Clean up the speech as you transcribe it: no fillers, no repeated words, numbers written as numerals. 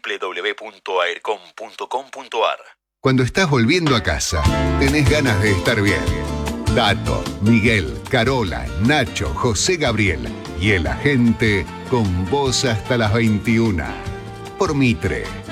www.aircom.com.ar. Cuando estás volviendo a casa, tenés ganas de estar bien. Tato, Miguel, Carola, Nacho, José Gabriel y el agente con vos hasta las 21. Por Mitre.